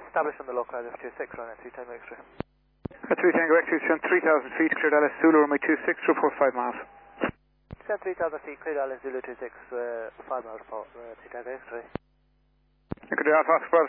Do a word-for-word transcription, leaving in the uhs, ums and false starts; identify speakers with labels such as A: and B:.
A: Established on the local area of two six, runway three Tango X-ray.
B: three Tango X-ray, descend three thousand feet, clear Dallas Zulu, runway two six, report five miles.
A: Descend three thousand feet, clear Dallas Zulu two six, uh, five miles report, uh, three Tango X-ray.
B: Good day, Alpha Oscar